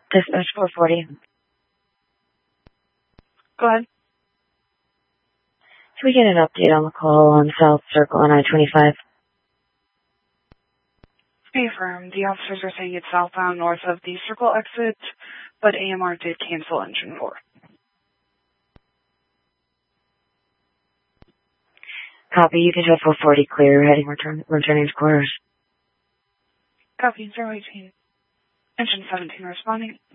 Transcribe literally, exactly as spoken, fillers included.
Dispatch four forty. Go ahead. Can we get an update on the call on South Circle on I twenty-five? Affirm. The officers are saying it's southbound north of the Circle exit, but A M R did cancel engine four. Copy. You can show four forty clear, heading return, returning to quarters. Copy. zero eighteen. Engine seventeen responding.